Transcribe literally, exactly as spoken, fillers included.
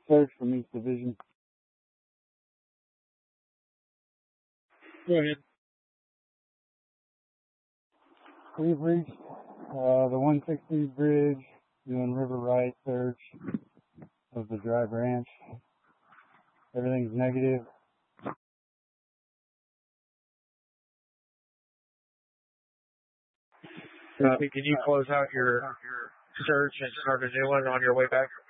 Search from East Division. Go ahead. We've reached uh, the one sixty bridge, doing river right search of the dry branch. Everything's negative. Copy. Can you close out your search and start a new one on your way back?